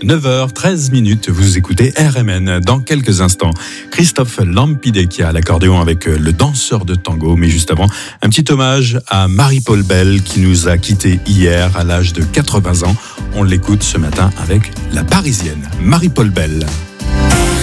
9h13, vous écoutez RMN. Dans quelques instants, Christophe Lampidecchia à l'accordéon avec le danseur de tango. Mais juste avant, un petit hommage à Marie-Paul Bell qui nous a quittés hier à l'âge de 80 ans. On l'écoute ce matin avec la Parisienne, Marie-Paul Bell.